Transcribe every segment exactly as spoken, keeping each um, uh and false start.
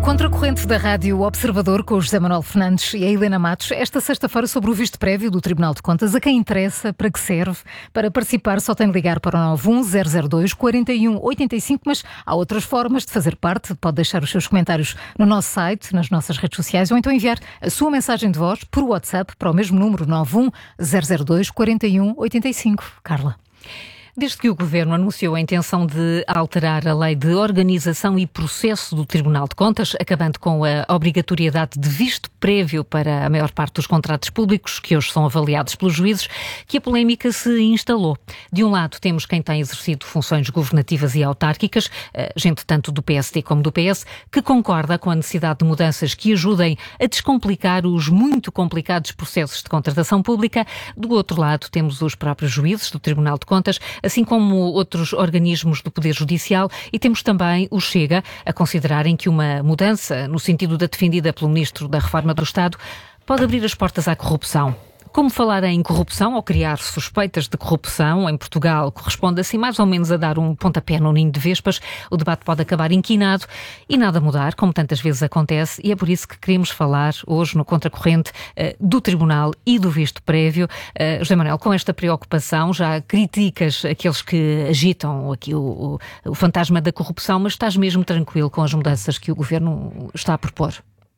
Contracorrente da Rádio Observador com o José Manuel Fernandes e a Helena Matos, esta sexta-feira sobre o visto prévio do Tribunal de Contas. A quem interessa, para que serve? Para participar só tem de ligar para o nove um zero zero dois quatro um oito cinco, mas há outras formas de fazer parte. Pode deixar os seus comentários no nosso site, nas nossas redes sociais, ou então enviar a sua mensagem de voz por WhatsApp para o mesmo número nove um zero zero dois quatro um oito cinco. Carla. Desde que o Governo anunciou a intenção de alterar a lei de organização e processo do Tribunal de Contas, acabando com a obrigatoriedade de visto prévio para a maior parte dos contratos públicos, que hoje são avaliados pelos juízes, que a polémica se instalou. De um lado, temos quem tem exercido funções governativas e autárquicas, gente tanto do P S D como do P S, que concorda com a necessidade de mudanças que ajudem a descomplicar os muito complicados processos de contratação pública. Do outro lado, temos os próprios juízes do Tribunal de Contas, assim como outros organismos do Poder Judicial, e temos também o Chega a considerarem que uma mudança, no sentido da defendida pelo Ministro da Reforma do Estado, pode abrir as portas à corrupção. Como falar em corrupção ou criar suspeitas de corrupção em Portugal corresponde assim mais ou menos a dar um pontapé no ninho de vespas. O debate pode acabar inquinado e nada mudar, como tantas vezes acontece, e é por isso que queremos falar hoje no Contracorrente uh, do Tribunal e do visto prévio. Uh, José Manuel, com esta preocupação, já criticas aqueles que agitam aqui o, o, o fantasma da corrupção, mas estás mesmo tranquilo com as mudanças que o Governo está a propor?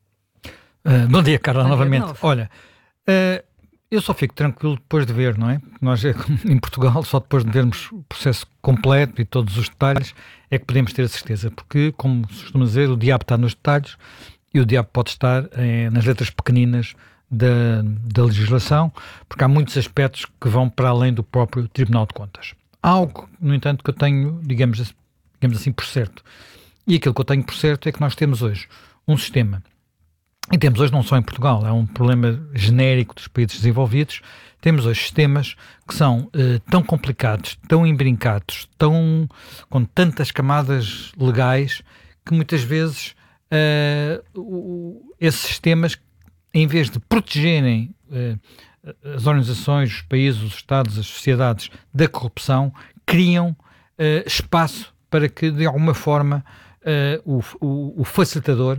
Uh, bom dia, Carla, bom dia, novamente. Olha... Uh... Eu só fico tranquilo depois de ver, não é? Nós, em Portugal, só depois de vermos o processo completo e todos os detalhes é que podemos ter a certeza, porque, como se costuma dizer, o diabo está nos detalhes e o diabo pode estar eh, nas letras pequeninas da, da legislação, porque há muitos aspectos que vão para além do próprio Tribunal de Contas. Há algo, no entanto, que eu tenho, digamos, digamos assim, por certo. E aquilo que eu tenho por certo é que nós temos hoje um sistema. E temos hoje, não só em Portugal, é um problema genérico dos países desenvolvidos, temos hoje sistemas que são uh, tão complicados, tão embrincados, tão, com tantas camadas legais, que muitas vezes uh, o, esses sistemas, em vez de protegerem uh, as organizações, os países, os Estados, as sociedades da corrupção, criam uh, espaço para que, de alguma forma, uh, o, o, o facilitador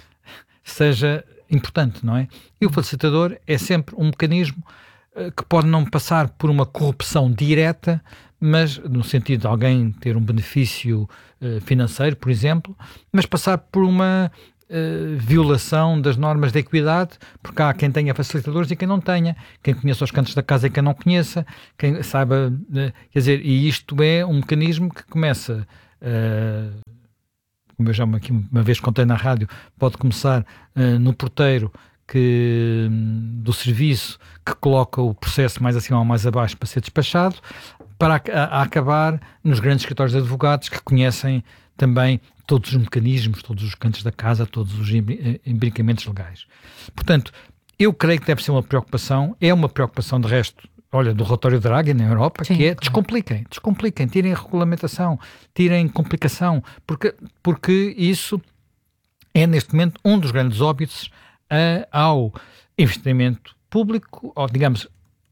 seja importante, não é? E o facilitador é sempre um mecanismo uh, que pode não passar por uma corrupção direta, mas no sentido de alguém ter um benefício uh, financeiro, por exemplo, mas passar por uma uh, violação das normas de equidade, porque há quem tenha facilitadores e quem não tenha, quem conheça os cantos da casa e quem não conheça, quem saiba, uh, quer dizer, e isto é um mecanismo que começa... Uh, como eu já aqui uma vez contei na rádio, pode começar uh, no porteiro que, um, do serviço que coloca o processo mais acima ou mais abaixo para ser despachado, para a, a, a acabar nos grandes escritórios de advogados que conhecem também todos os mecanismos, todos os cantos da casa, todos os imbricamentos legais. Portanto, eu creio que deve ser uma preocupação, é uma preocupação de resto, olha, do relatório Draghi na Europa, Sim, que é, claro. descompliquem, descompliquem, tirem a regulamentação, tirem complicação, porque, porque isso é, neste momento, um dos grandes óbices uh, ao investimento público, ou, digamos,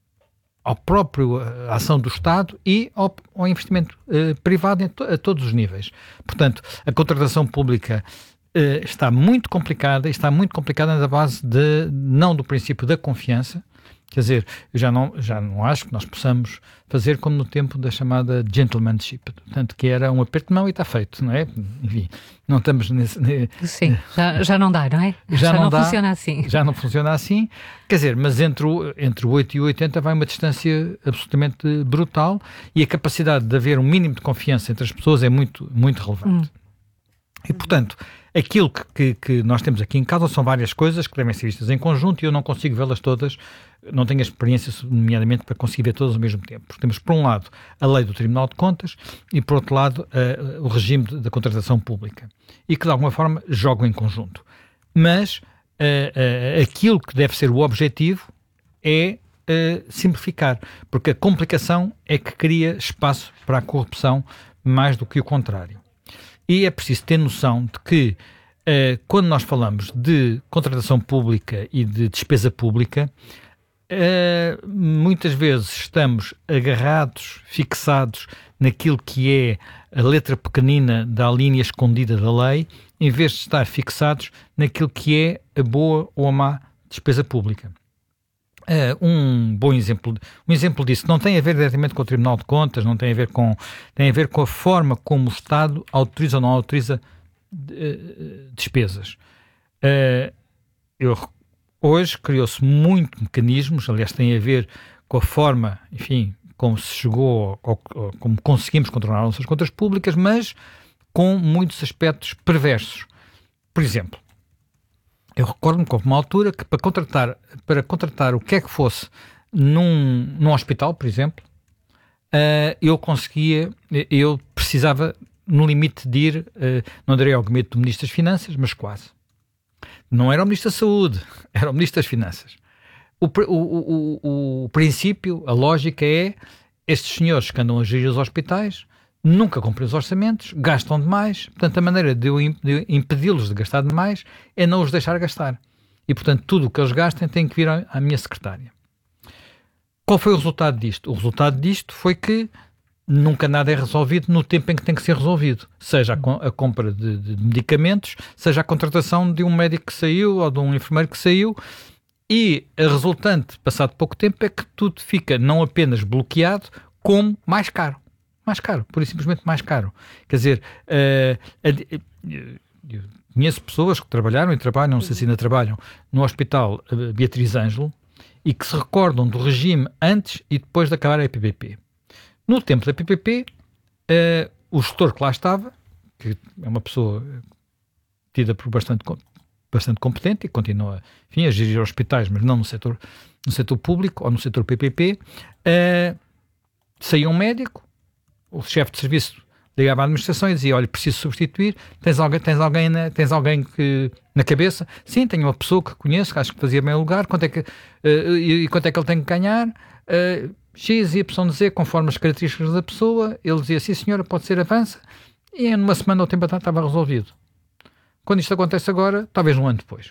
ao próprio uh, ação do Estado e ao, ao investimento uh, privado em to- a todos os níveis. Portanto, a contratação pública uh, está muito complicada, está muito complicada na base de, não do princípio da confiança. Quer dizer, eu já não, já não acho que nós possamos fazer como no tempo da chamada gentlemanship, portanto, que era um aperto de mão e está feito, não é? Enfim, não estamos nesse... Sim, já, já não dá, não é? Já, já não, não dá, funciona assim. Já não funciona assim, quer dizer, mas entre o, entre o oito e o oitenta vai uma distância absolutamente brutal e a capacidade de haver um mínimo de confiança entre as pessoas é muito, muito relevante. Hum. E, portanto, aquilo que, que, que nós temos aqui em casa são várias coisas que devem ser vistas em conjunto e eu não consigo vê-las todas, não tenho a experiência, nomeadamente, para conseguir ver todas ao mesmo tempo. Porque temos, por um lado, a lei do Tribunal de Contas e, por outro lado, uh, o regime da contratação pública. E que, de alguma forma, jogam em conjunto. Mas uh, uh, aquilo que deve ser o objetivo é uh, simplificar. Porque a complicação é que cria espaço para a corrupção mais do que o contrário. E é preciso ter noção de que, uh, quando nós falamos de contratação pública e de despesa pública, uh, muitas vezes estamos agarrados, fixados naquilo que é a letra pequenina da linha escondida da lei, em vez de estar fixados naquilo que é a boa ou a má despesa pública. Uh, um bom exemplo, um exemplo disso não tem a ver diretamente com o Tribunal de Contas, não tem a ver com, tem a ver com a forma como o Estado autoriza ou não autoriza uh, despesas. Uh, eu, hoje criou-se muitos mecanismos, aliás tem a ver com a forma, enfim, como se chegou, ou, ou como conseguimos controlar as nossas contas públicas, mas com muitos aspectos perversos. Por exemplo, eu recordo-me que houve uma altura que para contratar, para contratar o que é que fosse num, num hospital, por exemplo, uh, eu conseguia, eu precisava, no limite, de ir, uh, não direi ao gabinete do Ministro das Finanças, mas quase. Não era o Ministro da Saúde, era o Ministro das Finanças. O, o, o, o, o princípio, a lógica é, estes senhores que andam a gerir os hospitais nunca cumprem os orçamentos, gastam demais, portanto a maneira de eu impedi-los de gastar demais é não os deixar gastar. E portanto tudo o que eles gastem tem que vir à, à minha secretária. Qual foi o resultado disto? O resultado disto foi que nunca nada é resolvido no tempo em que tem que ser resolvido. Seja a, a compra de, de medicamentos, seja a contratação de um médico que saiu ou de um enfermeiro que saiu, e a resultante, passado pouco tempo, é que tudo fica não apenas bloqueado, como mais caro. Mais caro, pura e simplesmente mais caro. Quer dizer, uh, uh, eu conheço pessoas que trabalharam e trabalham, não sei se ainda trabalham, no Hospital uh, Beatriz Ângelo, e que se recordam do regime antes e depois de acabar a P P P. No tempo da P P P, uh, o gestor que lá estava, que é uma pessoa tida por bastante, bastante competente e continua, enfim, a gerir hospitais, mas não no setor, no setor público ou no setor P P P, uh, saía um médico, o chefe de serviço ligava à administração e dizia, olha, preciso substituir, tens alguém, tens alguém, na, tens alguém que, na cabeça? Sim, tenho uma pessoa que conheço, que acho que fazia bem o lugar, quanto é que, uh, e, e quanto é que ele tem que ganhar? Uh, X e Y Z, conforme as características da pessoa, ele dizia, sim senhora, pode ser, avança, e numa semana ou tempo estava resolvido. Quando isto acontece agora, talvez um ano depois.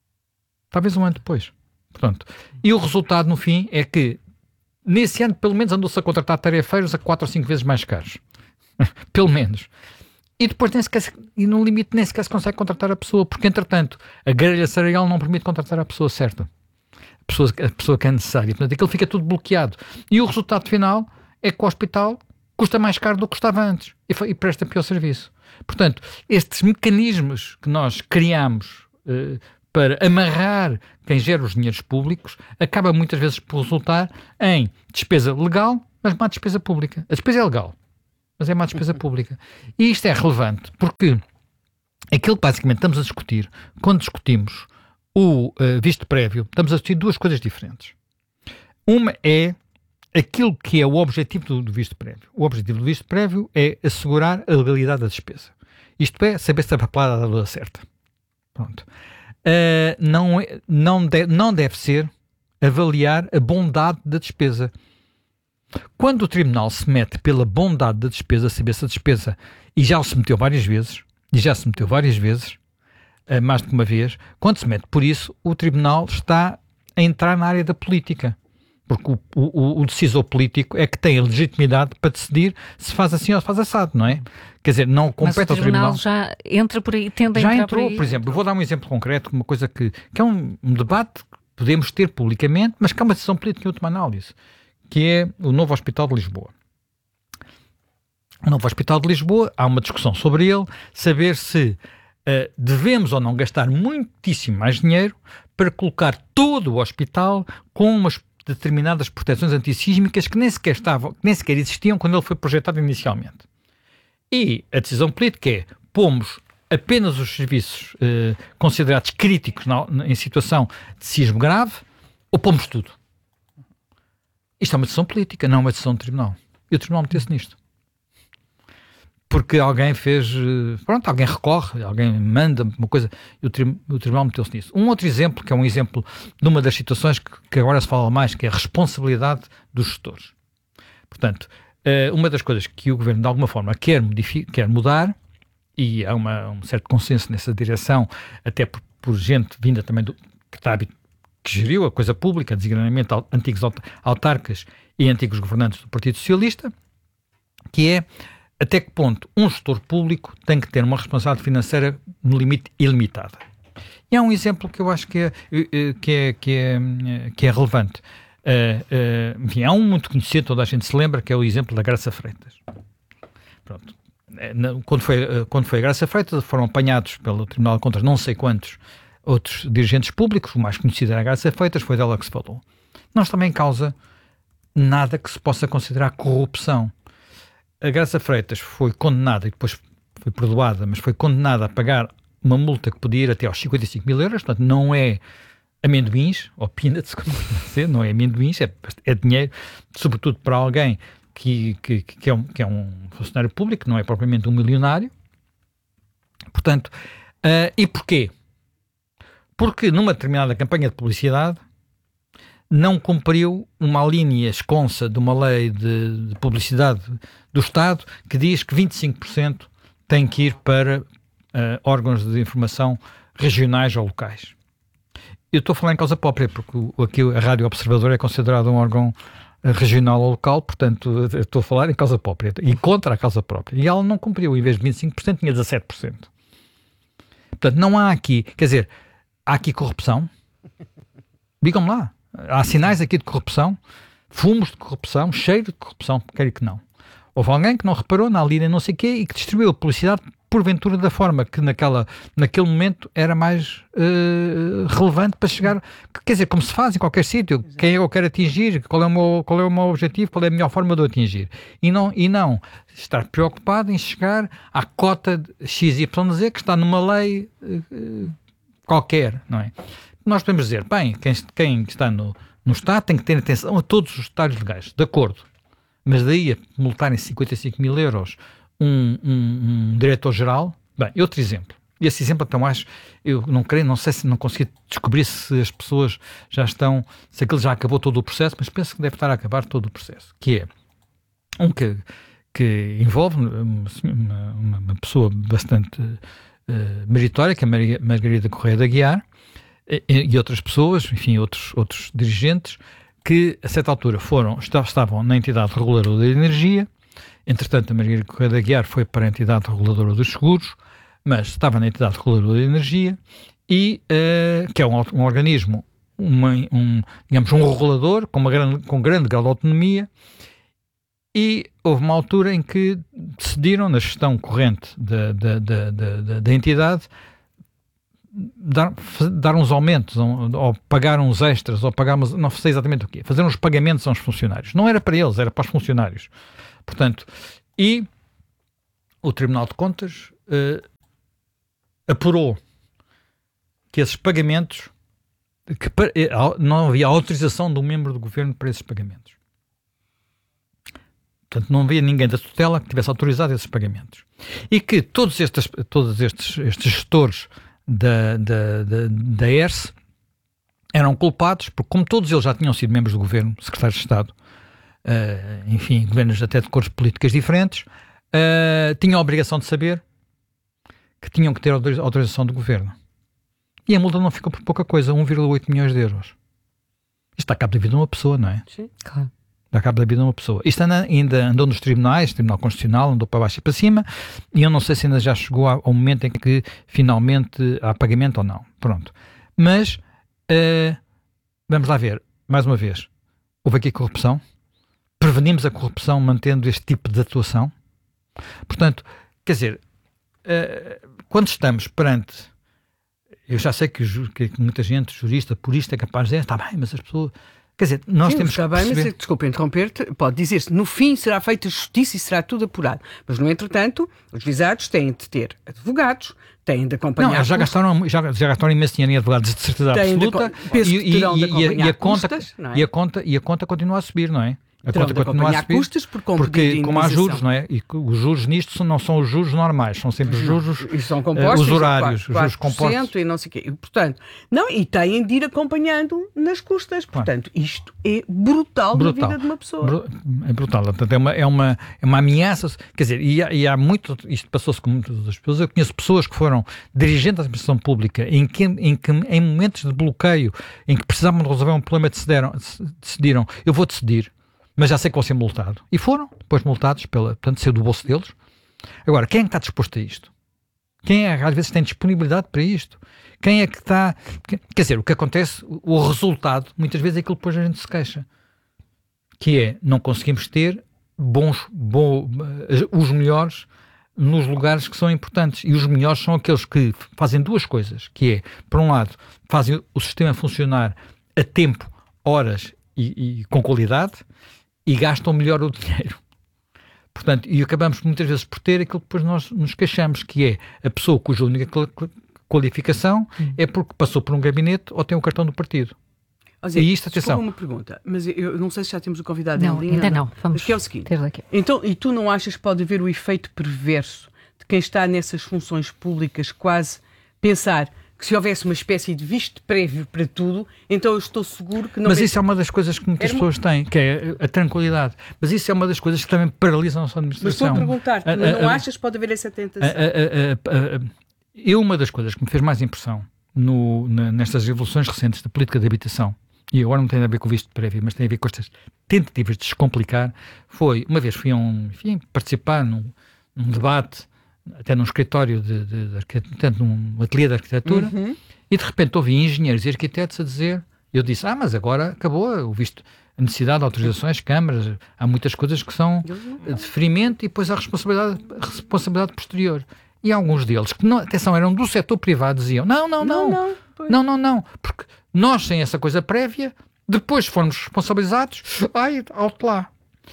Talvez um ano depois. Portanto, e o resultado no fim é que nesse ano, pelo menos, andou-se a contratar tarefeiros a quatro ou cinco vezes mais caros. Pelo menos. E depois, nem sequer, e no limite, nem sequer se consegue contratar a pessoa, porque, entretanto, a grelha salarial não permite contratar a pessoa certa. A pessoa, a pessoa que é necessária. Portanto, aquilo fica tudo bloqueado. E o resultado final é que o hospital custa mais caro do que custava antes e, foi, e presta pior serviço. Portanto, estes mecanismos que nós criamos uh, para amarrar quem gera os dinheiros públicos, acaba muitas vezes por resultar em despesa legal, mas má despesa pública. A despesa é legal, mas é má despesa pública. E isto é relevante, porque aquilo que basicamente estamos a discutir, quando discutimos o uh, visto prévio, estamos a discutir duas coisas diferentes. Uma é aquilo que é o objetivo do, do visto prévio. O objetivo do visto prévio é assegurar a legalidade da despesa. Isto é, saber se a papelada dá certa. Pronto. Uh, não, é, não, de, não deve ser avaliar a bondade da despesa. Quando o tribunal se mete pela bondade da despesa, saber se a despesa, e já se meteu várias vezes, e já se meteu várias vezes, uh, mais do que uma vez, quando se mete por isso, o tribunal está a entrar na área da política. Porque o, o, o decisor político é que tem a legitimidade para decidir se faz assim ou se faz assado, não é? Quer dizer, não compete ao tribunal. Mas o tribunal já entra por aí, tende a já entrar entrou, por aí. Por exemplo, eu vou dar um exemplo concreto, uma coisa que, que é um, um debate que podemos ter publicamente, mas que é uma decisão política em última análise, que é o novo Hospital de Lisboa. O novo Hospital de Lisboa, há uma discussão sobre ele, saber se uh, devemos ou não gastar muitíssimo mais dinheiro para colocar todo o hospital com umas determinadas proteções antissísmicas que nem sequer estavam, nem sequer existiam quando ele foi projetado inicialmente. E a decisão política é, pomos apenas os serviços eh, considerados críticos na, em situação de sismo grave, ou pomos tudo? Isto é uma decisão política, não é uma decisão do tribunal. E o tribunal meteu-se nisto. Porque alguém fez, pronto, alguém recorre, alguém manda uma coisa, e o, tri, o tribunal meteu-se nisso. Um outro exemplo, que é um exemplo de uma das situações que, que agora se fala mais, que é a responsabilidade dos gestores. Portanto, uma das coisas que o governo de alguma forma quer, quer mudar, e há uma, um certo consenso nessa direção, até por, por gente vinda também do, que está que geriu a coisa pública, designadamente antigos autarcas e antigos governantes do Partido Socialista, que é até que ponto um gestor público tem que ter uma responsabilidade financeira no limite ilimitada. E há um exemplo que eu acho que é, que é, que é, que é relevante. Uh, uh, enfim, há um muito conhecido, toda a gente se lembra, que é o exemplo da Graça Freitas. Pronto. Quando foi, quando foi a Graça Freitas, foram apanhados pelo Tribunal de Contas não sei quantos outros dirigentes públicos, o mais conhecido era a Graça Freitas, foi dela que se falou. Não está também em causa nada que se possa considerar corrupção. A Graça Freitas foi condenada, e depois foi perdoada, mas foi condenada a pagar uma multa que podia ir até aos cinquenta e cinco mil euros, portanto não é amendoins, ou peanuts, como dizer, não é amendoins, é, é dinheiro, sobretudo para alguém que, que, que, é um, que é um funcionário público, não é propriamente um milionário. Portanto, uh, e porquê? Porque numa determinada campanha de publicidade não cumpriu uma linha esconsa de uma lei de, de publicidade do Estado que diz que vinte e cinco por cento tem que ir para uh, órgãos de informação regionais ou locais. Eu estou a falar em causa própria, porque aqui a Rádio Observador é considerado um órgão regional ou local, portanto eu estou a falar em causa própria e contra a causa própria. E ela não cumpriu, em vez de vinte e cinco por cento tinha dezassete por cento. Portanto, não há aqui, quer dizer, há aqui corrupção? Digam-me lá. Há sinais aqui de corrupção? Fumos de corrupção? Cheiro de corrupção? Quero que não. Houve alguém que não reparou na linha não sei o quê e que distribuiu a publicidade porventura da forma que naquela, naquele momento era mais uh, relevante para chegar, quer dizer, como se faz em qualquer sítio, quem eu quero atingir, qual é o meu, qual é o meu objetivo, qual é a melhor forma de eu atingir. E não, e não estar preocupado em chegar à cota de X Y Z que está numa lei uh, qualquer, não é? Nós podemos dizer, bem, quem, quem está no, no Estado tem que ter atenção a todos os detalhes legais, de acordo, mas daí a multarem cinquenta e cinco mil euros Um, um, um diretor-geral. Bem, outro exemplo. E esse exemplo até mais, eu não creio, não sei se não consegui descobrir se as pessoas já estão, se aquilo já acabou todo o processo, mas penso que deve estar a acabar todo o processo. Que é um que, que envolve uma, uma, uma pessoa bastante uh, meritória, que é a Maria, Margarida Correia de Aguiar, e, e outras pessoas, enfim, outros, outros dirigentes, que a certa altura foram, estavam na entidade reguladora da energia. Entretanto, a Margarida Correia de Aguiar foi para a entidade reguladora dos seguros, mas estava na entidade reguladora da energia, e, uh, que é um, um organismo, uma, um, digamos, um regulador com, uma grande, com grande grau de autonomia, e houve uma altura em que decidiram, na gestão corrente da, da, da, da, da entidade, dar, dar uns aumentos, ou, ou pagar uns extras, ou pagar, uns, não sei exatamente o quê, fazer uns pagamentos aos funcionários. Não era para eles, era para os funcionários. Portanto, e o Tribunal de Contas uh, apurou que esses pagamentos, que para, não havia autorização de um membro do governo para esses pagamentos. Portanto, não havia ninguém da tutela que tivesse autorizado esses pagamentos. E que todos estes, todos estes, estes gestores da, da, da, da E R S eram culpados, porque como todos eles já tinham sido membros do governo, secretários de Estado, Uh, enfim, governos até de cores políticas diferentes, uh, tinham a obrigação de saber que tinham que ter autorização do governo. E a multa não ficou por pouca coisa, um vírgula oito milhões de euros. Isto dá cabo da vida de uma pessoa, não é? Sim, claro. Dá cabo da vida de uma pessoa. Isto anda, ainda andou nos tribunais, Tribunal Constitucional, andou para baixo e para cima, e eu não sei se ainda já chegou ao momento em que finalmente há pagamento ou não. Pronto. Mas, uh, vamos lá ver, mais uma vez, houve aqui corrupção? Prevenimos a corrupção mantendo este tipo de atuação? Portanto, quer dizer, uh, quando estamos perante, eu já sei que, que muita gente, jurista, purista, é capaz de dizer, está bem, mas as pessoas... Quer dizer, nós Sim, temos está que bem, perceber... mas, desculpa interromper-te, pode dizer-se, no fim será feita justiça e será tudo apurado. Mas, no entretanto, os visados têm de ter advogados, têm de acompanhar... Não, já gastaram, já, já gastaram imenso dinheiro em advogados de certeza absoluta, de, penso e, que terão e, de e, a, e, a conta, custas, não é? e, a conta, e a conta continua a subir, não é? A Terão conta de continua a acompanhar subir, custas por compra porque de como há indenização. juros, não é? E os juros nisto não são os juros normais, são sempre os juros E são compostos, usurários, os juros quatro por cento compostos. e não sei o quê. E, portanto, não, e têm de ir acompanhando nas custas. Portanto, isto é brutal, Brutal. na vida de uma pessoa. Bru- É brutal. Portanto, é uma, é uma, é uma ameaça. Quer dizer, e há, e há muito. Isto passou-se com muitas outras pessoas. Eu conheço pessoas que foram dirigentes da administração pública em que, em que, em momentos de bloqueio, em que precisavam de resolver um problema, decidiram, decidiram eu vou decidir, mas já sei que vou ser multado. E foram depois multados, pela, portanto, saiu do bolso deles. Agora, quem é que está disposto a isto? Quem é que às vezes tem disponibilidade para isto? Quem é que está... Quer dizer, o que acontece, o resultado, muitas vezes é aquilo que depois a gente se queixa. Que é, não conseguimos ter bons, bom, os melhores nos lugares que são importantes. E os melhores são aqueles que fazem duas coisas, que é, por um lado, fazem o sistema funcionar a tempo, horas e, e com qualidade, e gastam melhor o dinheiro. Portanto, e acabamos muitas vezes por ter aquilo que depois nós nos queixamos, que é a pessoa cuja única qualificação hum. é porque passou por um gabinete ou tem o cartão do partido. Dizer, e isto, atenção. uma pergunta, mas eu não sei se já temos o convidado não, em linha. Ainda não, não. Vamos mas que é o seguinte, ter então, e tu não achas que pode haver o efeito perverso de quem está nessas funções públicas quase pensar que se houvesse uma espécie de visto prévio para tudo, então eu estou seguro que não... Mas isso é uma das coisas que muitas Era pessoas uma... têm, que é a tranquilidade. Mas isso é uma das coisas que também paralisa a nossa administração. Mas estou a perguntar-te, a, a, não a, achas que pode haver essa tentação? A, a, a, a, eu, uma das coisas que me fez mais impressão no, na, nestas evoluções recentes da política de habitação, e agora não tem a ver com o visto prévio, mas tem a ver com estas tentativas de descomplicar, foi, uma vez fui a um, enfim, participar num, num debate, até num escritório de, de, de arquitetura, num ateliê de arquitetura, uhum. e de repente ouvi engenheiros e arquitetos a dizer, eu disse, ah, mas agora acabou o visto, a necessidade de autorizações, câmaras, há muitas coisas que são de ferimento e depois há responsabilidade, responsabilidade posterior. E alguns deles, que não, atenção, eram do setor privado, diziam, não, não, não, não, não, não, não, não, porque nós sem essa coisa prévia, depois fomos responsabilizados, ai, alto lá.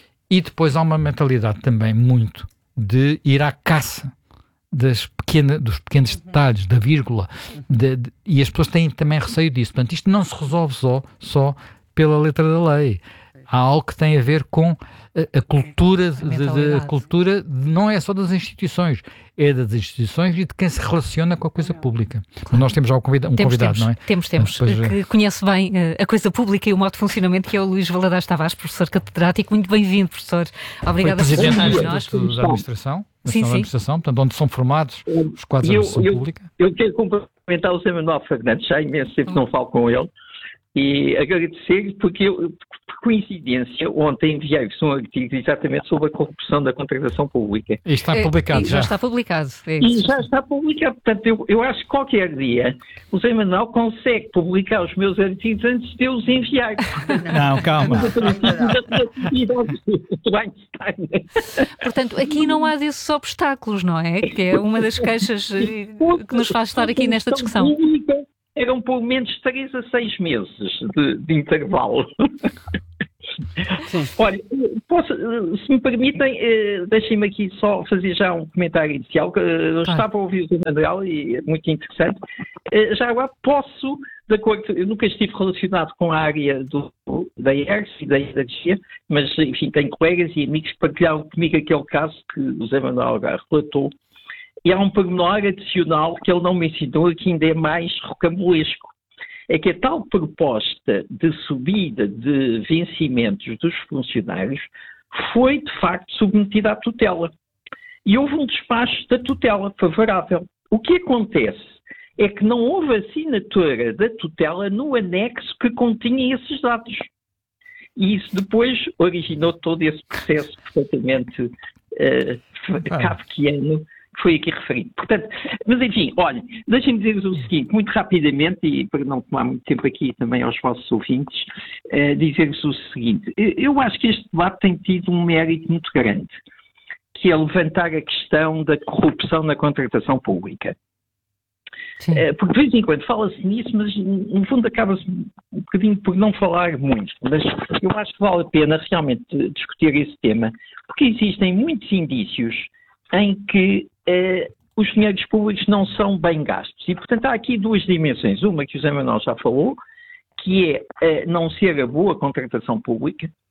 E depois há uma mentalidade também muito de ir à caça das pequena, dos pequenos detalhes, da vírgula, de, de, e as pessoas têm também receio disso. Portanto, isto não se resolve só, só pela letra da lei. Há algo que tem a ver com a, a cultura, de, de, a cultura de, não é só das instituições, é das instituições e de quem se relaciona com a coisa pública. Claro. Nós temos já um convidado, um temos, convidado temos, não é? Temos, temos, depois, que conhece bem uh, a coisa pública e o modo de funcionamento, que é o Luís Valadares Tavares, professor catedrático. Muito bem-vindo, professor. Obrigada por estar Presidente nós. da administração, sim, sim. da administração, portanto, onde são formados os quadros da administração eu, pública. Eu quero cumprimentar o Zé Manuel Fernandes, já há imenso tempo não falo com ele, e agradecer-lhe porque eu, por coincidência, ontem enviei-vos um artigo exatamente sobre a corrupção da contratação pública. E está publicado é, já. Já está publicado. É e já está publicado. Portanto, eu, eu acho que qualquer dia o Zé Manuel consegue publicar os meus artigos antes de eu os enviar. Não, calma. Portanto, aqui não há desses obstáculos, não é? Que é uma das queixas que nos faz estar aqui nesta discussão. Eram pelo menos três a seis meses de, de intervalo. Sim. Olha, posso, se me permitem, deixem-me aqui só fazer já um comentário inicial. Eu ah. estava a ouvir o Zé Manuel e é muito interessante. Já agora posso, de acordo, eu nunca estive relacionado com a área do, da E R S e da energia, mas enfim, tenho colegas e amigos que partilharam comigo aquele caso que o Zé Manuel agora relatou. E há um pormenor adicional que ele não me ensinou, que ainda é mais rocambolesco. É que a tal proposta de subida de vencimentos dos funcionários foi, de facto, submetida à tutela. E houve um despacho da tutela favorável. O que acontece é que não houve assinatura da tutela no anexo que continha esses dados. E isso depois originou todo esse processo perfeitamente uh, kafkiano, foi aqui referido. Portanto, mas enfim, olha, deixem-me dizer-vos o seguinte, muito rapidamente, e para não tomar muito tempo aqui também aos vossos ouvintes, uh, dizer-vos o seguinte, eu acho que este debate tem tido um mérito muito grande, que é levantar a questão da corrupção na contratação pública. Uh, porque de vez em quando fala-se nisso, mas no fundo acaba-se um bocadinho por não falar muito. Mas eu acho que vale a pena realmente discutir esse tema, porque existem muitos indícios em que uh, os dinheiros públicos não são bem gastos. E, portanto, há aqui duas dimensões. Uma que o Zé Manuel já falou, que é uh, não ser a boa contratação pública,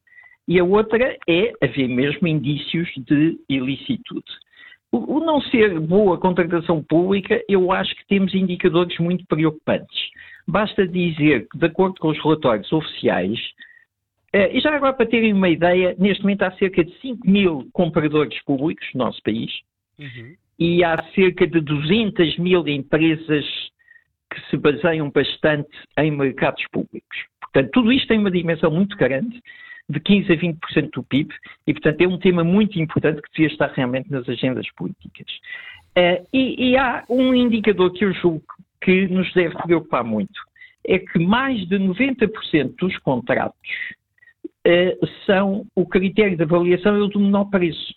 e a outra é haver mesmo indícios de ilicitude. O, o não ser boa contratação pública, eu acho que temos indicadores muito preocupantes. Basta dizer que, de acordo com os relatórios oficiais, eh, e já agora para terem uma ideia, neste momento há cerca de cinco mil compradores públicos no nosso país, uhum. e há cerca de duzentas mil empresas que se baseiam bastante em mercados públicos. Portanto, tudo isto tem uma dimensão muito grande, de quinze a vinte por cento do P I B, e, portanto, é um tema muito importante que devia estar realmente nas agendas políticas. Uh, e, e há um indicador que eu julgo que nos deve preocupar muito, é que mais de noventa por cento dos contratos uh, são, o critério de avaliação é o do menor preço.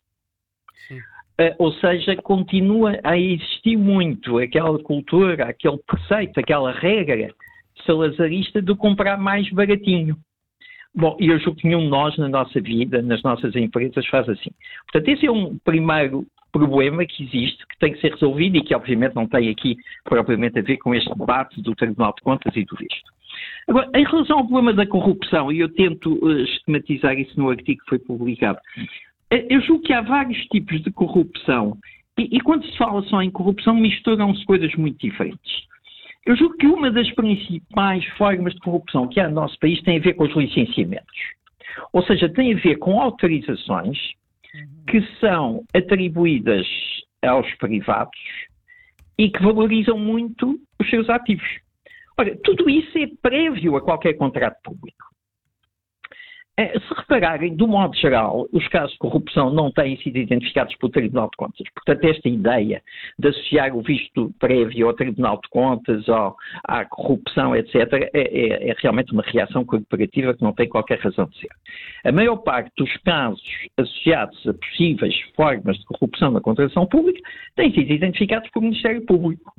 Uh, ou seja, continua a existir muito aquela cultura, aquele preceito, aquela regra salazarista de comprar mais baratinho. Bom, e eu julgo que nenhum de nós, na nossa vida, nas nossas empresas, faz assim. Portanto, esse é um primeiro problema que existe, que tem que ser resolvido e que, obviamente, não tem aqui propriamente a ver com este debate do Tribunal de Contas e do visto. Agora, em relação ao problema da corrupção, e eu tento uh, esquematizar isso no artigo que foi publicado, uh, eu julgo que há vários tipos de corrupção e, e quando se fala só em corrupção, misturam-se coisas muito diferentes. Eu julgo que uma das principais formas de corrupção que há no nosso país tem a ver com os licenciamentos. Ou seja, tem a ver com autorizações que são atribuídas aos privados e que valorizam muito os seus ativos. Ora, tudo isso é prévio a qualquer contrato público. Se repararem, do modo geral, os casos de corrupção não têm sido identificados pelo Tribunal de Contas. Portanto, esta ideia de associar o visto prévio ao Tribunal de Contas, ao, à corrupção, etcétera, é, é, é realmente uma reação corporativa que não tem qualquer razão de ser. A maior parte dos casos associados a possíveis formas de corrupção na contratação pública têm sido identificados pelo Ministério Público.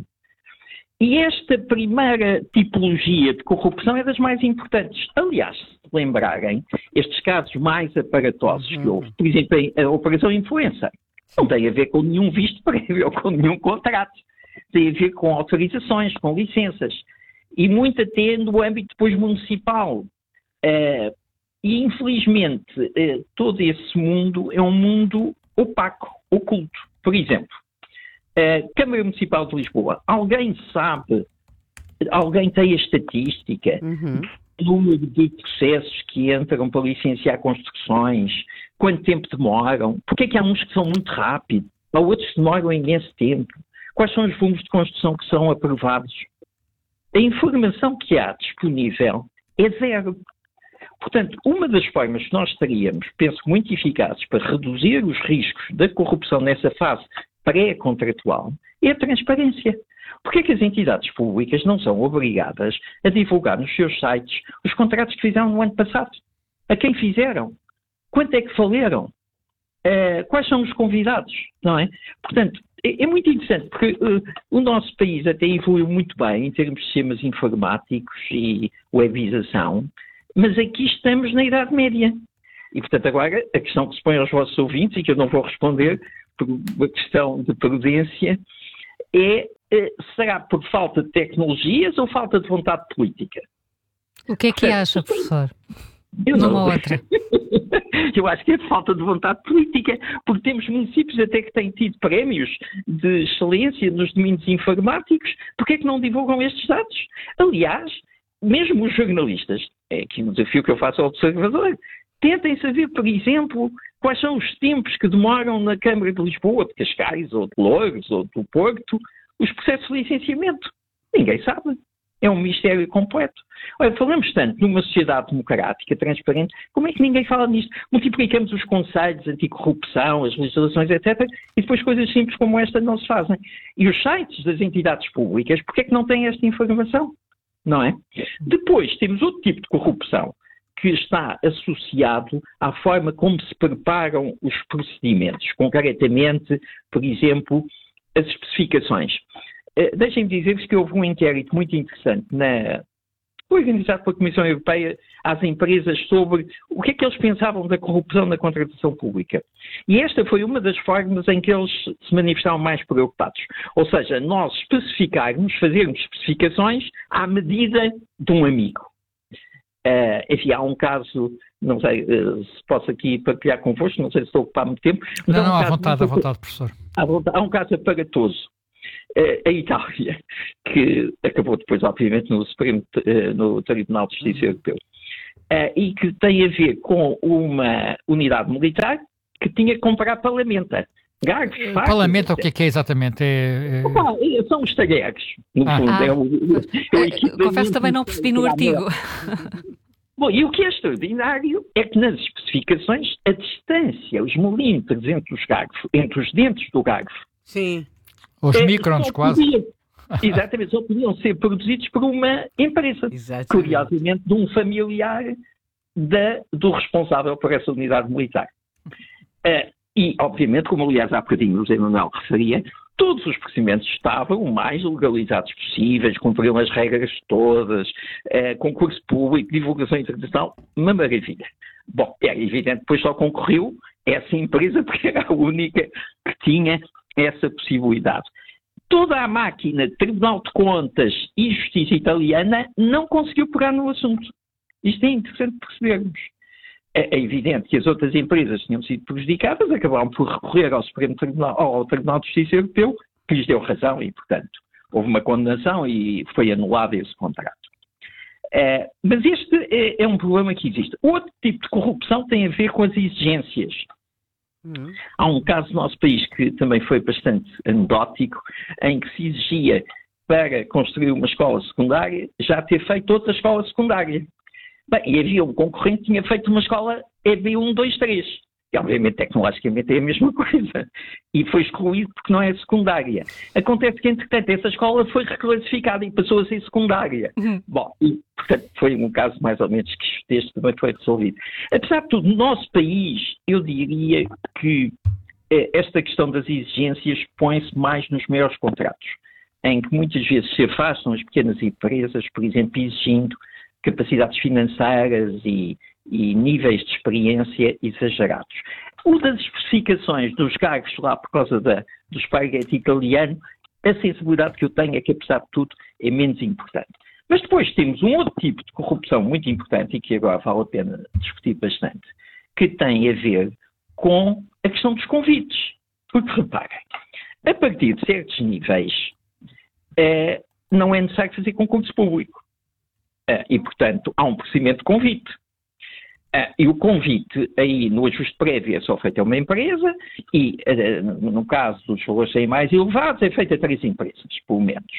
E esta primeira tipologia de corrupção é das mais importantes. Aliás, se lembrarem, estes casos mais aparatosos que houve, por exemplo, a Operação Influencer, não tem a ver com nenhum visto prévio ou com nenhum contrato. Tem a ver com autorizações, com licenças. E muito até no âmbito depois municipal. Uh, e, infelizmente, uh, todo esse mundo é um mundo opaco, oculto. Por exemplo, a Câmara Municipal de Lisboa, alguém sabe, alguém tem a estatística, uhum. do número de processos que entram para licenciar construções, quanto tempo demoram, porque é que há uns que são muito rápidos, há outros que demoram imenso tempo, quais são os volumes de construção que são aprovados? A informação que há disponível é zero. Portanto, uma das formas que nós teríamos, penso muito eficazes, para reduzir os riscos da corrupção nessa fase pré-contratual é a transparência. Porque é que as entidades públicas não são obrigadas a divulgar nos seus sites os contratos que fizeram no ano passado? A quem fizeram? Quanto é que faleram? Uh, quais são os convidados? Não é? Portanto, é, é muito interessante, porque uh, o nosso país até evoluiu muito bem em termos de sistemas informáticos e webização, mas aqui estamos na Idade Média. E, portanto, agora a questão que se põe aos vossos ouvintes, e que eu não vou responder, por uma questão de prudência, é, será por falta de tecnologias ou falta de vontade política? O que é que Portanto, acha, professor? Eu Numa não. outra. Eu acho que é falta de vontade política, porque temos municípios até que têm tido prémios de excelência nos domínios informáticos. Porque é que não divulgam estes dados? Aliás, mesmo os jornalistas, é aqui um desafio que eu faço ao observador, tentem saber, por exemplo, quais são os tempos que demoram na Câmara de Lisboa, de Cascais, ou de Loures, ou do Porto, os processos de licenciamento. Ninguém sabe. É um mistério completo. Olha, falamos tanto numa sociedade democrática, transparente, como é que ninguém fala nisto? Multiplicamos os conselhos anticorrupção, as legislações, etcétera, e depois coisas simples como esta não se fazem. E os sites das entidades públicas, porque é que não têm esta informação? Não é? Depois temos outro tipo de corrupção, que está associado à forma como se preparam os procedimentos, concretamente, por exemplo, as especificações. Uh, Deixem-me dizer-vos que houve um inquérito muito interessante na, organizado pela Comissão Europeia às empresas sobre o que é que eles pensavam da corrupção na contratação pública. E esta foi uma das formas em que eles se manifestavam mais preocupados. Ou seja, nós especificarmos, fazermos especificações à medida de um amigo. Uh, enfim, há um caso não sei uh, se posso aqui partilhar convosco, não sei se estou a ocupar muito tempo. Mas não, um não, à vontade, à vontade, professor. Há, há um caso aparatoso. Uh, a Itália, que acabou depois, obviamente, no, Supremo, uh, no Tribunal de Justiça Europeu, uh, e que tem a ver com uma unidade militar que tinha que comprar palamenta. Garfos, facas, palamenta, o que é que é exatamente? É, é... Opa, são os talheres, no ah. fundo. Ah. É o, é o Confesso também não percebi no artigo. Bom, e o que é extraordinário é que nas especificações a distância, os milímetros entre os garfos, entre os dentes do garfo, sim, os é, microns quase. Podia, exatamente, só podiam ser produzidos por uma empresa, exatamente. Curiosamente de um familiar da, do responsável por essa unidade militar. Uh, E, obviamente, como aliás há bocadinho o José Manuel referia, todos os procedimentos estavam o mais legalizados possíveis, cumpriam as regras todas, eh, concurso público, divulgação internacional, uma maravilha. Bom, é evidente, depois só concorreu essa empresa porque era a única que tinha essa possibilidade. Toda a máquina de Tribunal de Contas e Justiça italiana não conseguiu pegar no assunto. Isto é interessante percebermos. É evidente que as outras empresas tinham sido prejudicadas, acabaram por recorrer ao Supremo Tribunal, ao Tribunal de Justiça Europeu, que lhes deu razão e, portanto, houve uma condenação e foi anulado esse contrato. É, mas este é, é um problema que existe. Outro tipo de corrupção tem a ver com as exigências. Uhum. Há um caso no nosso país que também foi bastante anedótico, em que se exigia para construir uma escola secundária já ter feito outra escola secundária. Bem, e havia um concorrente que tinha feito uma escola E B um, dois, três. E, obviamente, tecnologicamente é a mesma coisa. E foi excluído porque não é secundária. Acontece que, entretanto, essa escola foi reclassificada e passou a ser secundária. Uhum. Bom, e, portanto, foi um caso mais ou menos que este também foi resolvido. Apesar de tudo, no nosso país, eu diria que eh, esta questão das exigências põe-se mais nos maiores contratos, em que muitas vezes se afastam as pequenas empresas, por exemplo, exigindo capacidades financeiras e, e níveis de experiência exagerados. O das especificações dos cargos lá por causa da, do espaguete italiano, a sensibilidade que eu tenho é que, apesar de tudo, é menos importante. Mas depois temos um outro tipo de corrupção muito importante e que agora vale a pena discutir bastante, que tem a ver com a questão dos convites. Porque, reparem, a partir de certos níveis, é, não é necessário fazer concurso público. Uh, e, portanto, há um procedimento de convite. Uh, e o convite, aí, no ajuste prévio, é só feito a uma empresa e, uh, no caso dos valores serem mais elevados, é feito a três empresas, pelo menos.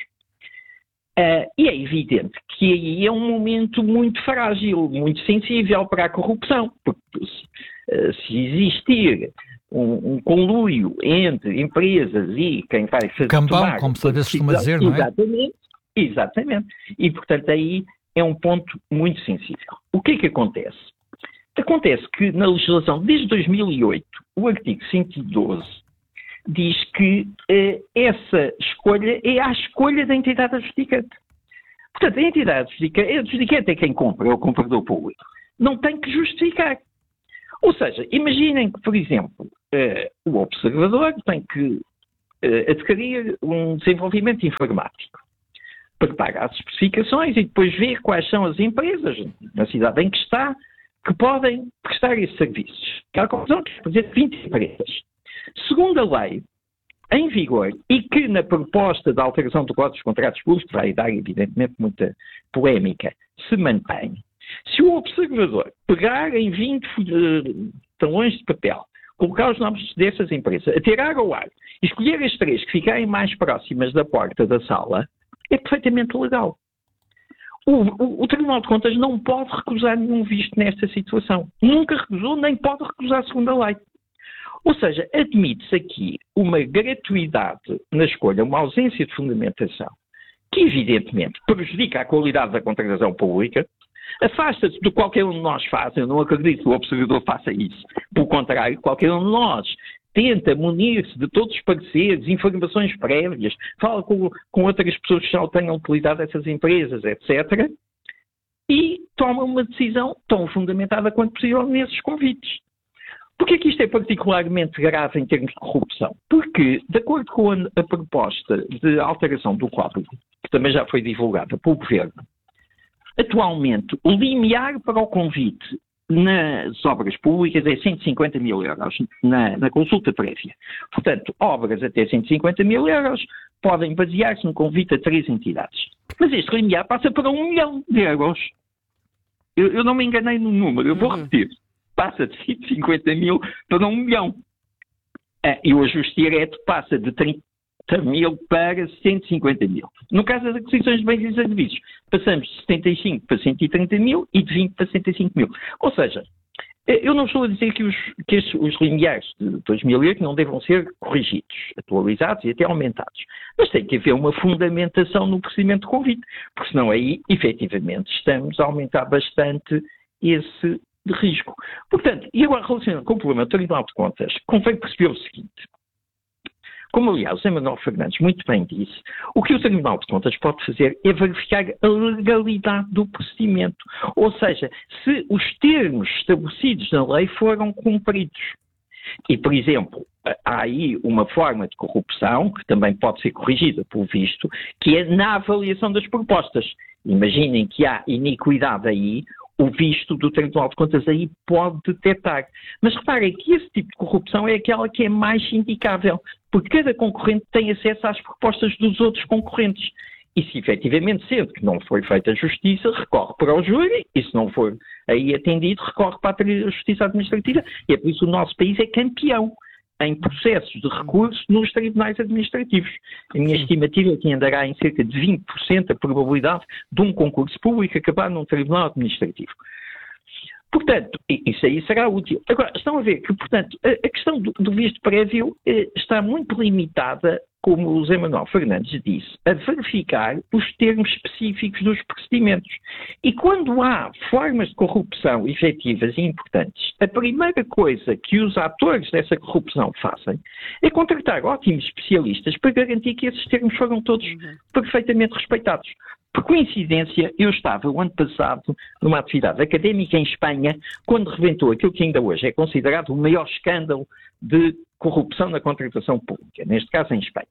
Uh, e é evidente que aí é um momento muito frágil, muito sensível para a corrupção, porque se, uh, se existir um, um conluio entre empresas e quem vai fazer... Cambão, como se às vezes costuma dizer, não é? Exatamente, exatamente. E, portanto, aí é um ponto muito sensível. O que é que acontece? Acontece que na legislação, desde dois mil e oito, o artigo cento e doze diz que eh, essa escolha é a escolha da entidade adjudicante. Portanto, a entidade adjudicante, a adjudicante é quem compra, é o comprador público. Não tem que justificar. Ou seja, imaginem que, por exemplo, eh, o observador tem que eh, adquirir um desenvolvimento informático. Prepara as especificações e depois vê quais são as empresas na cidade em que está que podem prestar esses serviços. Que há a conclusão que, por exemplo, vinte empresas. Segundo a lei em vigor e que na proposta da alteração do Código dos Contratos Públicos, que vai dar evidentemente muita polémica, se mantém, se o observador pegar em vinte uh, talões de papel, colocar os nomes dessas empresas, atirar ao ar e escolher as três que ficarem mais próximas da porta da sala, é perfeitamente legal. O, o, o Tribunal de Contas não pode recusar nenhum visto nesta situação. Nunca recusou, nem pode recusar segundo a lei. Ou seja, admite-se aqui uma gratuidade na escolha, uma ausência de fundamentação, que evidentemente prejudica a qualidade da contratação pública, afasta-se do que qualquer um de nós faz. Eu não acredito que o observador faça isso. Pelo contrário, qualquer um de nós tenta munir-se de todos os pareceres, informações prévias, fala com, com outras pessoas que já tenham utilizado essas empresas, etcétera, e toma uma decisão tão fundamentada quanto possível nesses convites. Porquê que isto é particularmente grave em termos de corrupção? Porque, de acordo com a, a proposta de alteração do Código, que também já foi divulgada pelo Governo, atualmente o limiar para o convite nas obras públicas é cento e cinquenta mil euros na, na consulta prévia. Portanto, obras até cento e cinquenta mil euros podem basear-se no convite a três entidades. Mas este limiar passa para um milhão de euros. Eu, eu não me enganei no número, eu vou uhum. repetir. Passa de cento e cinquenta mil para um milhão. Ah, e o ajuste direto passa de trinta mil para cento e cinquenta mil. No caso das aquisições de bens e serviços, passamos de setenta e cinco para cento e trinta mil e de vinte para cento e cinco mil. Ou seja, eu não estou a dizer que os, que estes, os limiares de dois mil e oito não devam ser corrigidos, atualizados e até aumentados. Mas tem que haver uma fundamentação no procedimento de convite, porque senão aí, efetivamente, estamos a aumentar bastante esse de risco. Portanto, e agora relacionado com o problema do Tribunal de Contas, convém perceber o seguinte. Como, aliás, o José Manuel Fernandes muito bem disse, o que o Tribunal de Contas pode fazer é verificar a legalidade do procedimento. Ou seja, se os termos estabelecidos na lei foram cumpridos. E, por exemplo, há aí uma forma de corrupção, que também pode ser corrigida, pelo visto, que é na avaliação das propostas. Imaginem que há iniquidade aí, o visto do Tribunal de Contas aí pode detectar. Mas reparem que esse tipo de corrupção é aquela que é mais indicável, porque cada concorrente tem acesso às propostas dos outros concorrentes. E se efetivamente, sendo que não foi feita a justiça, recorre para o júri, e se não for aí atendido, recorre para a justiça administrativa, e é por isso que o nosso país é campeão em processos de recurso nos tribunais administrativos. A minha Sim. estimativa é que andará em cerca de vinte por cento a probabilidade de um concurso público acabar num tribunal administrativo. Portanto, isso aí será útil. Agora, estão a ver que, portanto, a questão do, do visto prévio eh, está muito limitada, como o José Manuel Fernandes disse, a verificar os termos específicos dos procedimentos. E quando há formas de corrupção efetivas e importantes, a primeira coisa que os atores dessa corrupção fazem é contratar ótimos especialistas para garantir que esses termos foram todos perfeitamente respeitados. Por coincidência, eu estava o ano passado numa atividade académica em Espanha, quando rebentou aquilo que ainda hoje é considerado o maior escândalo de corrupção na contratação pública, neste caso em Espanha.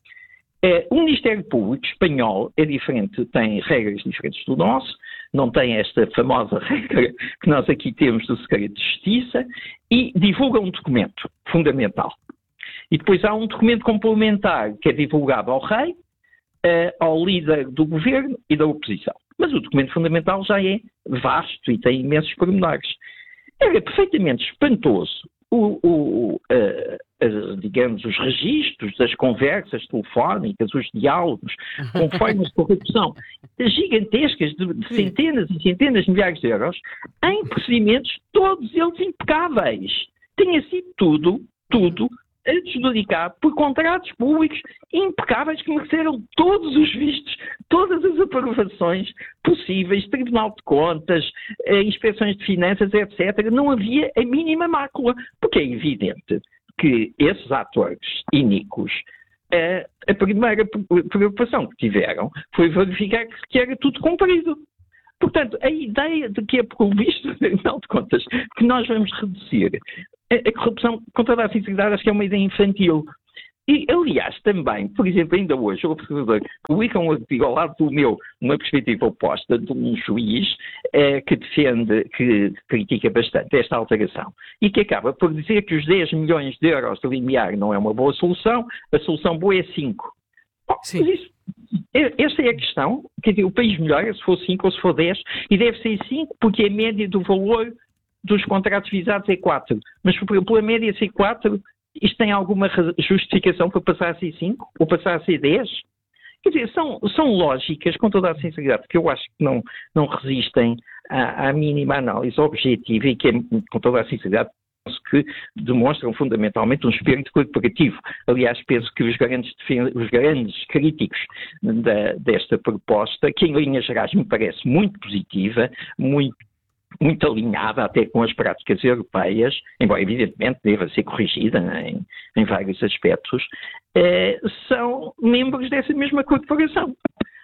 É, o Ministério Público espanhol é diferente, tem regras diferentes do nosso, não tem esta famosa regra que nós aqui temos do segredo de justiça, e divulga um documento fundamental. E depois há um documento complementar que é divulgado ao rei, Uh, ao líder do governo e da oposição. Mas o documento fundamental já é vasto e tem imensos pormenores. Era perfeitamente espantoso, o, o, uh, uh, digamos, os registros das conversas telefónicas, os diálogos, com formas de corrupção gigantescas de, de centenas e centenas de milhares de euros, em procedimentos todos eles impecáveis. Tinha sido tudo, tudo, adjudicado por contratos públicos impecáveis que mereceram todos os vistos, todas as aprovações possíveis, Tribunal de Contas, eh, inspeções de finanças, etcétera. Não havia a mínima mácula, porque é evidente que esses atores iníquos, eh, a primeira preocupação que tiveram foi verificar que, que era tudo cumprido. Portanto, a ideia de que é previsto no Tribunal de Contas que nós vamos reduzir a, a corrupção, com toda a sinceridade, acho que é uma ideia infantil. E, aliás, também, por exemplo, ainda hoje, o Observador publica um artigo ao lado do meu, numa perspectiva oposta, de um juiz eh, que defende, que critica bastante esta alteração e que acaba por dizer que os dez milhões de euros de limiar não é uma boa solução, a solução boa é cinco. Bom, Sim. Mas isso, esta é a questão, quer dizer, o país melhora se for cinco ou se for dez, e deve ser cinco porque a média do valor dos contratos visados é quatro. Mas pela média ser quatro, isto tem alguma justificação para passar a ser cinco ou passar a ser dez? Quer dizer, são, são lógicas, com toda a sinceridade, que eu acho que não, não resistem à, à mínima análise objetiva e que, é, com toda a sinceridade, que demonstram fundamentalmente um espírito corporativo. Aliás, penso que os grandes, os grandes críticos da, desta proposta, que em linhas gerais me parece muito positiva, muito, muito alinhada até com as práticas europeias, embora evidentemente deva ser corrigida em, em vários aspectos, eh, são membros dessa mesma corporação.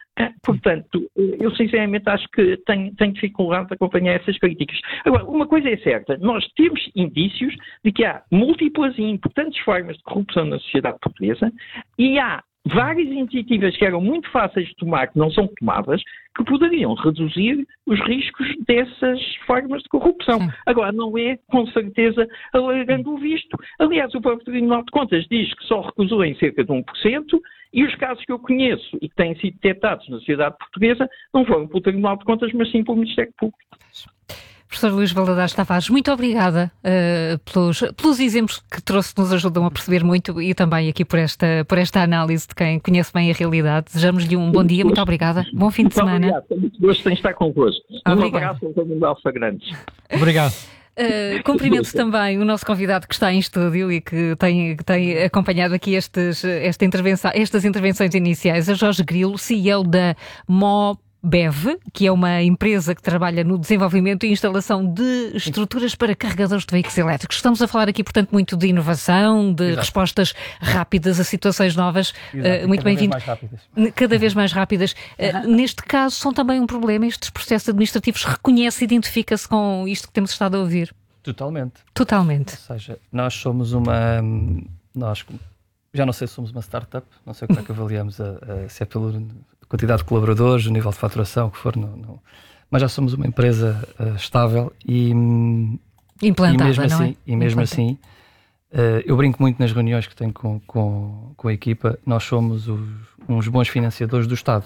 Portanto, eu sinceramente acho que tenho, tenho dificuldade de acompanhar essas críticas. Agora, uma coisa é certa, nós temos indícios de que há múltiplas e importantes formas de corrupção na sociedade portuguesa e há várias iniciativas que eram muito fáceis de tomar, que não são tomadas, que poderiam reduzir os riscos dessas formas de corrupção. Sim. Agora, não é, com certeza, alargando o visto. Aliás, o próprio Tribunal de Contas diz que só recusou em cerca de um por cento, e os casos que eu conheço e que têm sido detectados na sociedade portuguesa não foram pelo Tribunal de Contas, mas sim pelo Ministério Público. Professor Luís Valadares Tavares, muito obrigada uh, pelos, pelos exemplos que trouxe, que nos ajudam a perceber muito, e também aqui por esta, por esta análise de quem conhece bem a realidade. Desejamos-lhe um bom dia, muito obrigada, bom fim de semana. Muito obrigado, muito gosto em estar convosco. Um abraço ao Dr. Alfa Grandes. Obrigado. Uh, cumprimento também o nosso convidado que está em estúdio e que tem, que tem acompanhado aqui estes, esta intervenção, estas intervenções iniciais, a Jorge Grilo, C E O da Mo Bev, que é uma empresa que trabalha no desenvolvimento e instalação de estruturas para carregadores de veículos elétricos. Estamos a falar aqui, portanto, muito de inovação, de Exato. respostas rápidas a situações novas. Exato, uh, muito bem-vindo. Cada, cada vez mais rápidas. Uh, neste caso, são também um problema. Estes processos administrativos reconhece, identifica-se com isto que temos estado a ouvir? Totalmente. Totalmente. Ou seja, nós somos uma... Nós, já não sei se somos uma startup, não sei como é que avaliamos, a, a, se é pela quantidade de colaboradores, o nível de faturação, o que for, não, não. Mas já somos uma empresa uh, estável e... Implantada, e mesmo assim, não é? E mesmo Implantada. assim, uh, eu brinco muito nas reuniões que tenho com, com, com a equipa, nós somos os, uns bons financiadores do Estado.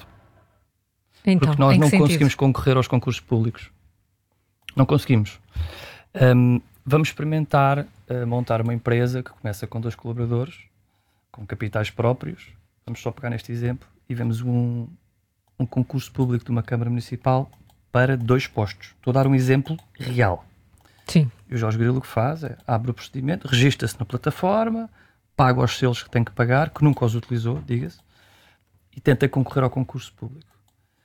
Então, porque nós em que não sentido? conseguimos concorrer aos concursos públicos. Não conseguimos. Um, vamos experimentar uh, montar uma empresa que começa com dois colaboradores, com capitais próprios. Vamos só pegar neste exemplo e vemos um, um concurso público de uma Câmara Municipal para dois postos. Estou a dar um exemplo real. Sim. E o Jorge Grilo o que faz é abre o procedimento, registra-se na plataforma, paga os selos que tem que pagar, que nunca os utilizou, diga-se, e tenta concorrer ao concurso público.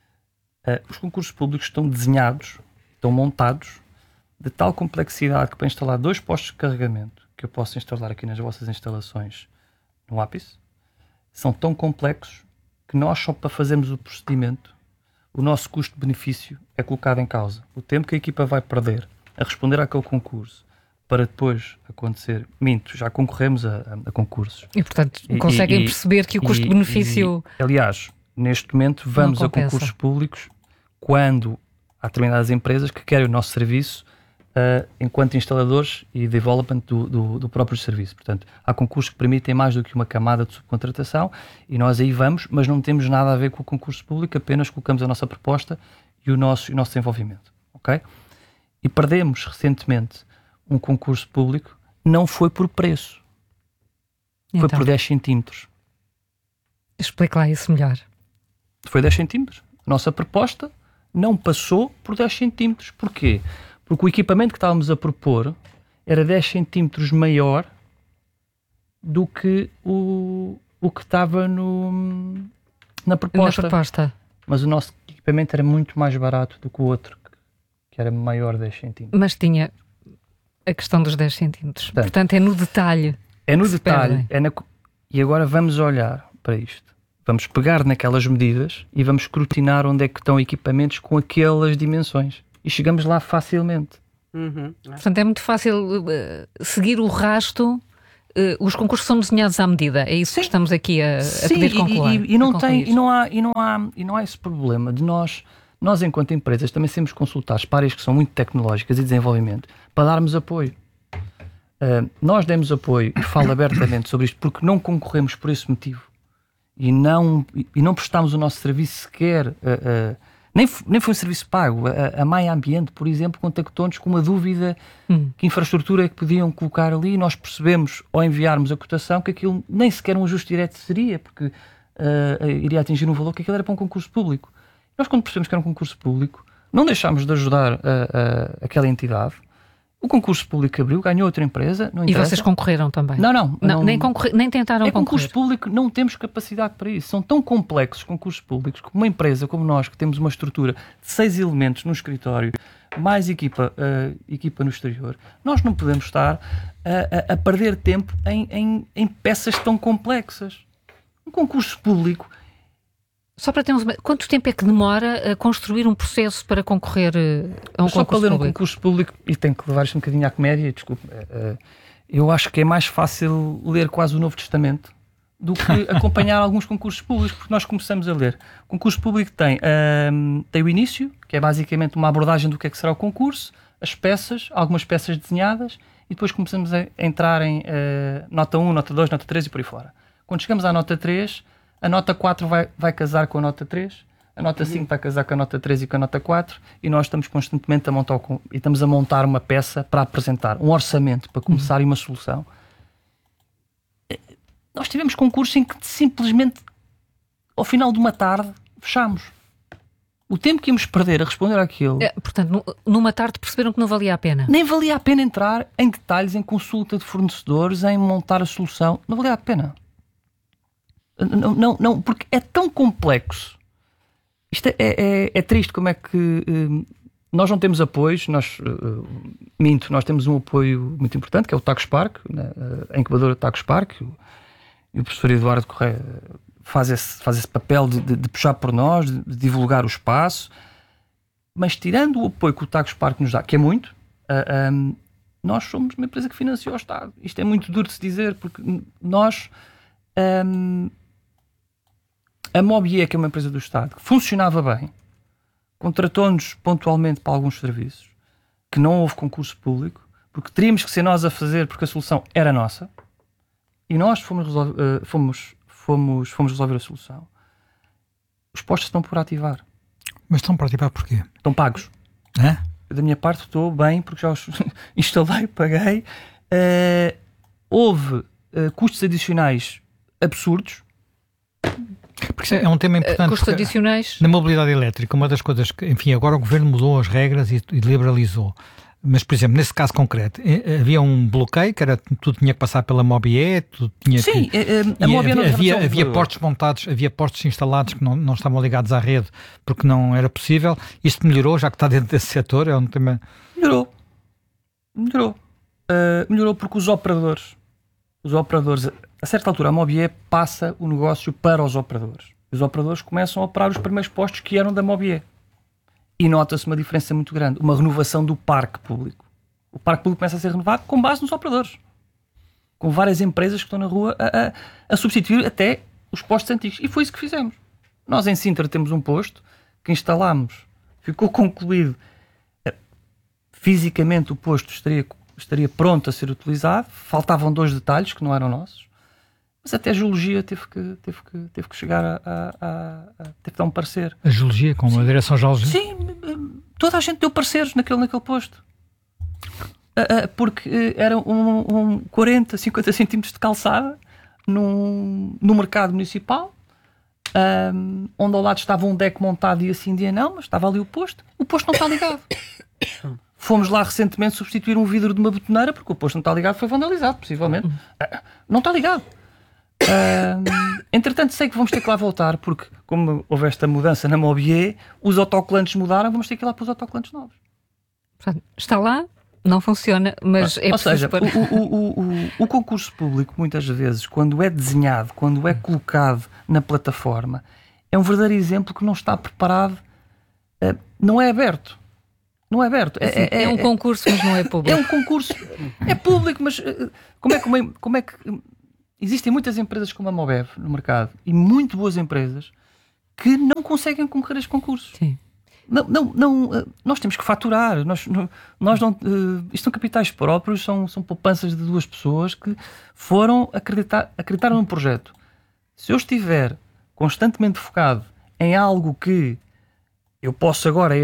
Uh, os concursos públicos estão desenhados, estão montados de tal complexidade que para instalar dois postos de carregamento que eu posso instalar aqui nas vossas instalações no ápice, são tão complexos que nós só para fazermos o procedimento, o nosso custo-benefício é colocado em causa. O tempo que a equipa vai perder a responder àquele concurso para depois acontecer, minto, já concorremos a, a, a concursos. E portanto E, conseguem e, perceber que o custo-benefício... e, aliás, neste momento vamos a concursos públicos quando há determinadas empresas que querem o nosso serviço Uh, enquanto instaladores e development do, do, do próprio serviço. Portanto, há concursos que permitem mais do que uma camada de subcontratação e nós aí vamos, mas não temos nada a ver com o concurso público, apenas colocamos a nossa proposta e o nosso, o nosso desenvolvimento. Okay? E perdemos recentemente um concurso público, não foi por preço, Então, foi por dez centímetros. Explica lá isso melhor. Foi dez centímetros. A nossa proposta não passou por dez centímetros. Porquê? Porque o equipamento que estávamos a propor era dez centímetros maior do que o, o que estava no, na, proposta. na proposta. Mas o nosso equipamento era muito mais barato do que o outro, que era maior dez centímetros. Mas tinha a questão dos dez centímetros. Portanto, Portanto é no detalhe. É no detalhe. É na, e agora vamos olhar para isto. Vamos pegar naquelas medidas e vamos escrutinar onde é que estão equipamentos com aquelas dimensões. E chegamos lá facilmente. Uhum. Portanto, é muito fácil uh, seguir o rasto. Uh, os concursos são desenhados à medida. É isso Sim. que estamos aqui a, a Sim, poder concluir. E, e, e, não tem, e, não há, e, não há, e não há esse problema de nós, nós enquanto empresas, também sermos consultados para áreas que são muito tecnológicas e desenvolvimento, para darmos apoio. Uh, nós demos apoio e falo abertamente sobre isto porque não concorremos por esse motivo. E não, e não prestámos o nosso serviço sequer... Uh, uh, Nem, nem foi um serviço pago. A, a Maia Ambiente, por exemplo, contactou-nos com uma dúvida hum. que infraestrutura é que podiam colocar ali e nós percebemos, ao enviarmos a cotação, que aquilo nem sequer um ajuste direto seria, porque uh, iria atingir um valor que aquilo era para um concurso público. Nós, quando percebemos que era um concurso público, não deixámos de ajudar uh, uh, aquela entidade. O concurso público abriu, ganhou outra empresa. Não e vocês concorreram também? Não, não. não, não nem, concorre, nem tentaram é concorrer? Concurso público, não temos capacidade para isso. São tão complexos concursos públicos que uma empresa como nós, que temos uma estrutura de seis elementos no escritório, mais equipa, uh, equipa no exterior, nós não podemos estar a, a, a perder tempo em, em, em peças tão complexas. Um concurso público... Só para termos... Quanto tempo é que demora a construir um processo para concorrer a um Só concurso para ler público? um concurso público, e tem que levar isto um bocadinho à comédia, desculpe, uh, eu acho que é mais fácil ler quase o Novo Testamento do que acompanhar alguns concursos públicos, porque nós começamos a ler. O concurso público tem, um, tem o início, que é basicamente uma abordagem do que é que será o concurso, as peças, algumas peças desenhadas, e depois começamos a entrar em uh, nota um, nota dois, nota três e por aí fora. Quando chegamos à nota três, a nota quatro vai, vai casar com a nota três, a nota cinco vai casar com a nota três e com a nota quatro, e nós estamos constantemente a montar, e estamos a montar uma peça para apresentar, um orçamento para começar e uma solução. Nós tivemos concursos em que simplesmente, ao final de uma tarde, fechámos. O tempo que íamos perder a responder àquilo... É, portanto, numa tarde perceberam que não valia a pena. Nem valia a pena entrar em detalhes, em consulta de fornecedores, em montar a solução. Não valia a pena. Não, não, não, porque é tão complexo. Isto é, é, é triste como é que... Uh, nós não temos apoios, nós, uh, minto, nós temos um apoio muito importante, que é o Taco Spark, né, a incubadora Taco Spark, o, e o professor Eduardo Correia faz esse, faz esse papel de, de, de puxar por nós, de, de divulgar o espaço, mas tirando o apoio que o Taco Spark nos dá, que é muito, uh, um, nós somos uma empresa que financia o Estado. Isto é muito duro de se dizer, porque nós... Um, a Mobier, que é uma empresa do Estado, que funcionava bem, contratou-nos pontualmente para alguns serviços, que não houve concurso público, porque teríamos que ser nós a fazer, porque a solução era nossa, e nós fomos, resolver, uh, fomos, fomos, fomos resolver a solução. Os postos estão por ativar. Mas estão por ativar porquê? Estão pagos. É? Da minha parte estou bem, porque já os instalei, paguei. Uh, houve uh, custos adicionais absurdos. Porque é um tema importante. Custos adicionais. Na mobilidade elétrica, uma das coisas que, enfim, agora o governo mudou as regras e, e liberalizou. Mas, por exemplo, nesse caso concreto, havia um bloqueio, que era tudo tinha que passar pela Mobier, tudo tinha Sim, que... a, a Mobier havia, não havia, havia postos montados, havia postos instalados que não, não estavam ligados à rede porque não era possível. Isto melhorou, já que está dentro desse setor, é um tema... Melhorou. Melhorou. Uh, melhorou porque os operadores, os operadores, a certa altura, a Mobier passa o negócio para os operadores. Os operadores começam a operar os primeiros postos que eram da Mobier. E nota-se uma diferença muito grande, uma renovação do parque público. O parque público começa a ser renovado com base nos operadores. Com várias empresas que estão na rua a, a, a substituir até os postos antigos. E foi isso que fizemos. Nós em Sintra temos um posto que instalámos, ficou concluído. Fisicamente o posto estaria, estaria pronto a ser utilizado. Faltavam dois detalhes que não eram nossos. Mas até a geologia teve que, teve que, teve que chegar a, a, a, a teve que dar um parecer. A geologia, com Sim. a direção-geral? Sim, toda a gente deu pareceres naquele, naquele posto. Porque era um, um quarenta, cinquenta centímetros de calçada num, no mercado municipal, um, onde ao lado estava um deck montado e assim dia não, mas estava ali o posto. O posto não está ligado. Fomos lá recentemente substituir um vidro de uma betoneira porque o posto não está ligado, foi vandalizado, possivelmente. Não está ligado. Uh, entretanto sei que vamos ter que lá voltar porque como houve esta mudança na Mobier, os autocolantes mudaram, vamos ter que ir lá para os autocolantes novos. Portanto, está lá, não funciona, mas é Ou seja, para... o, o, o, o, o concurso público muitas vezes, quando é desenhado, quando é colocado na plataforma, é um verdadeiro exemplo que não está preparado, uh, não é aberto. Não é aberto. É, Sim, é, é um é, concurso, mas não é público. É um concurso, é público, mas uh, como é, como é, como é que... Existem muitas empresas como a Mobev no mercado e muito boas empresas que não conseguem concorrer a este concurso. Sim. Não, não, não, nós temos que faturar. Nós, nós não, isto são capitais próprios, são, são poupanças de duas pessoas que foram acreditar, acreditaram num projeto. Se eu estiver constantemente focado em algo que eu posso agora